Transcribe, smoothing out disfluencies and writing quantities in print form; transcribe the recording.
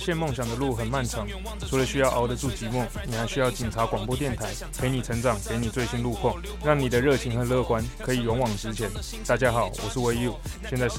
实现梦想的路很漫长，除了需要熬得住寂寞，你还需要警察广播电台陪你成长，给你最新路况，让你的热情和乐观可以勇往直前。大家好，我是威 U，现在是